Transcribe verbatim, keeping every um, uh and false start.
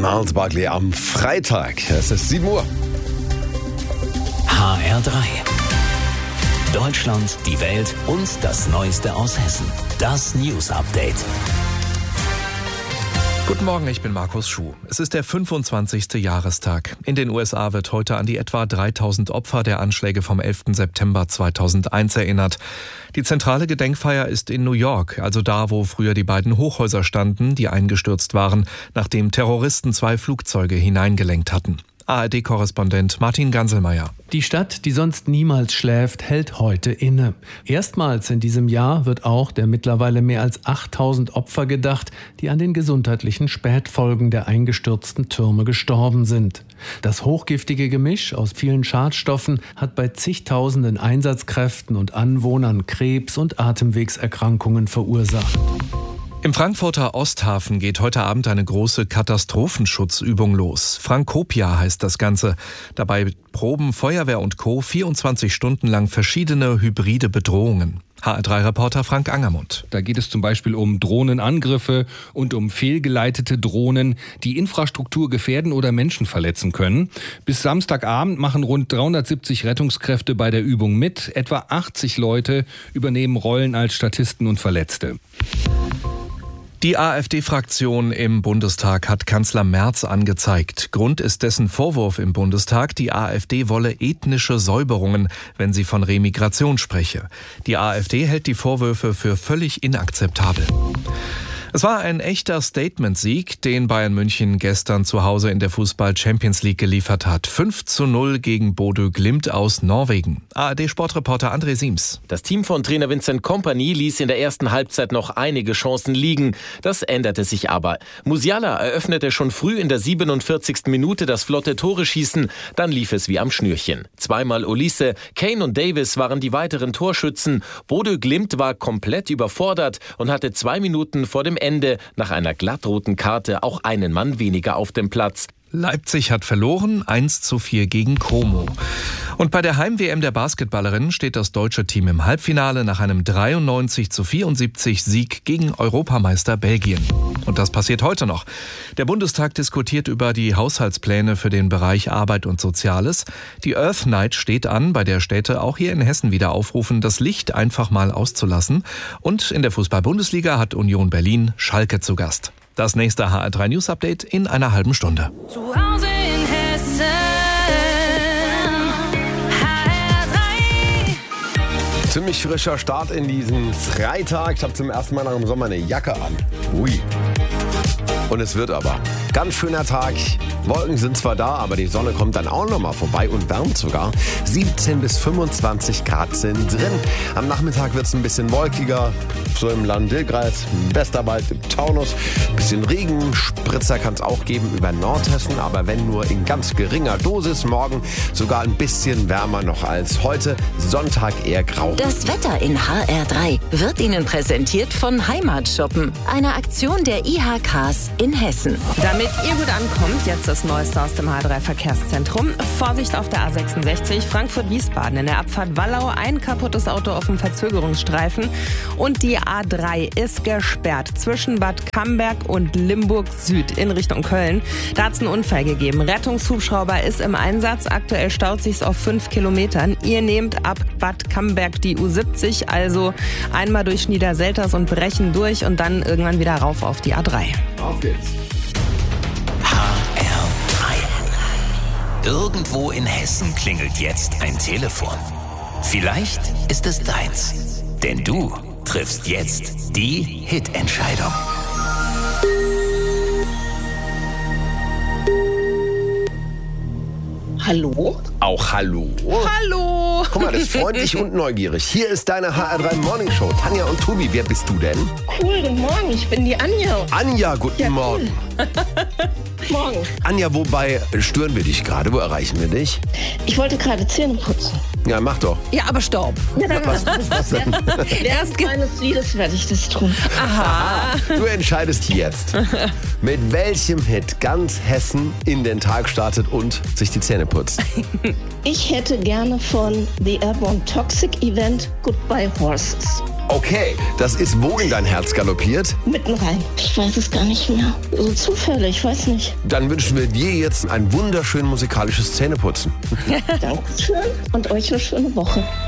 Miles Barkley am Freitag. Es ist sieben Uhr. H R drei. Deutschland, die Welt und das Neueste aus Hessen. Das News Update. Guten Morgen, ich bin Markus Schuh. Es ist der fünfundzwanzigste Jahrestag. In den U S A wird heute an die etwa dreitausend Opfer der Anschläge vom elften September zweitausendeins erinnert. Die zentrale Gedenkfeier ist in New York, also da, wo früher die beiden Hochhäuser standen, die eingestürzt waren, nachdem Terroristen zwei Flugzeuge hineingelenkt hatten. A R D-Korrespondent Martin Ganselmeier. Die Stadt, die sonst niemals schläft, hält heute inne. Erstmals in diesem Jahr wird auch der mittlerweile mehr als achttausend Opfer gedacht, die an den gesundheitlichen Spätfolgen der eingestürzten Türme gestorben sind. Das hochgiftige Gemisch aus vielen Schadstoffen hat bei zigtausenden Einsatzkräften und Anwohnern Krebs- und Atemwegserkrankungen verursacht. Im Frankfurter Osthafen geht heute Abend eine große Katastrophenschutzübung los. Frankopia heißt das Ganze. Dabei proben Feuerwehr und Co. vierundzwanzig Stunden lang verschiedene hybride Bedrohungen. H R drei Reporter Frank Angermund. Da geht es zum Beispiel um Drohnenangriffe und um fehlgeleitete Drohnen, die Infrastruktur gefährden oder Menschen verletzen können. Bis Samstagabend machen rund dreihundertsiebzig Rettungskräfte bei der Übung mit. Etwa achtzig Leute übernehmen Rollen als Statisten und Verletzte. Die AfD-Fraktion im Bundestag hat Kanzler Merz angezeigt. Grund ist dessen Vorwurf im Bundestag, die AfD wolle ethnische Säuberungen, wenn sie von Remigration spreche. Die AfD hält die Vorwürfe für völlig inakzeptabel. Es war ein echter Statement-Sieg, den Bayern München gestern zu Hause in der Fußball-Champions League geliefert hat. fünf zu null gegen Bodø Glimt aus Norwegen. A R D-Sportreporter André Siems. Das Team von Trainer Vincent Kompany ließ in der ersten Halbzeit noch einige Chancen liegen. Das änderte sich aber. Musiala eröffnete schon früh in der siebenundvierzigsten Minute das flotte Tore-Schießen. Dann lief es wie am Schnürchen. Zweimal Olise, Kane und Davis waren die weiteren Torschützen. Bodø Glimt war komplett überfordert und hatte zwei Minuten vor dem Ende nach einer glattroten Karte auch einen Mann weniger auf dem Platz. Leipzig hat verloren, eins zu vier gegen Como. Und bei der Heim-W M der Basketballerinnen steht das deutsche Team im Halbfinale nach einem dreiundneunzig zu vierundsiebzig Sieg gegen Europameister Belgien. Und das passiert heute noch. Der Bundestag diskutiert über die Haushaltspläne für den Bereich Arbeit und Soziales. Die Earth Night steht an, bei der Städte auch hier in Hessen wieder aufrufen, das Licht einfach mal auszulassen. Und in der Fußball-Bundesliga hat Union Berlin Schalke zu Gast. Das nächste H R drei News Update in einer halben Stunde. Zu Hause in Hessen, H R drei. Ziemlich frischer Start in diesen Freitag. Ich habe zum ersten Mal nach dem Sommer eine Jacke an. Ui. Und es wird aber. Ganz schöner Tag. Wolken sind zwar da, aber die Sonne kommt dann auch noch mal vorbei und wärmt sogar. siebzehn bis fünfundzwanzig Grad sind drin. Am Nachmittag wird es ein bisschen wolkiger. So im Lahn-Dill-Kreis, im Westerwald, im Taunus. Ein bisschen Regen, Spritzer kann es auch geben über Nordhessen, aber wenn nur in ganz geringer Dosis. Morgen sogar ein bisschen wärmer noch als heute. Sonntag eher grau. Das Wetter in H R drei wird Ihnen präsentiert von Heimatshoppen, einer Aktion der I H Ks in Hessen. Damit ihr gut ankommt, jetzt das Neueste aus dem H R drei Verkehrszentrum. Vorsicht auf der A sechsundsechzig, Frankfurt-Wiesbaden. In der Abfahrt Wallau ein kaputtes Auto auf dem Verzögerungsstreifen. Und die A drei ist gesperrt zwischen Bad Camberg und Limburg Süd in Richtung Köln. Da hat es einen Unfall gegeben. Rettungshubschrauber ist im Einsatz. Aktuell staut sich's auf fünf Kilometern. Ihr nehmt ab Bad Camberg die U siebzig, also einmal durch Niederselters und Brechen durch und dann irgendwann wieder rauf auf die A drei. Auf geht's. H R drei. Irgendwo in Hessen klingelt jetzt ein Telefon. Vielleicht ist es deins. Denn du triffst jetzt die Hitentscheidung. Hallo? Auch hallo. Hallo! Guck mal, das ist freundlich und neugierig. Hier ist deine H R drei Morning Show. Tanja und Tobi, wer bist du denn? Cool, guten Morgen, ich bin die Anja. Anja, guten Ja, Morgen. cool. Morgen. Anja, wobei stören wir dich gerade? Wo erreichen wir dich? Ich wollte gerade Zähne putzen. Ja, mach doch. Ja, aber stopp. Was, was denn? Während meines Liedes werde ich das tun. Aha. Du entscheidest jetzt, mit welchem Hit ganz Hessen in den Tag startet und sich die Zähne putzt. Ich hätte gerne von The Airborne Toxic Event Goodbye Horses. Okay, das ist wo in dein Herz galoppiert? Mitten rein. Ich weiß es gar nicht mehr. So Zufälle, ich weiß nicht. Dann wünschen wir dir jetzt ein wunderschön musikalisches Zähneputzen. Dankeschön und euch eine schöne Woche.